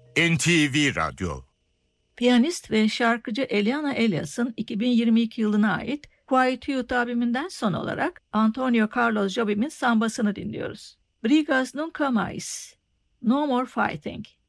NTV Radyo. Piyanist ve şarkıcı Eliana Elias'ın 2022 yılına ait Quiet Youth albümünden son olarak Antonio Carlos Jobim'in sambasını dinliyoruz. Brigas nunca mais. No more fighting.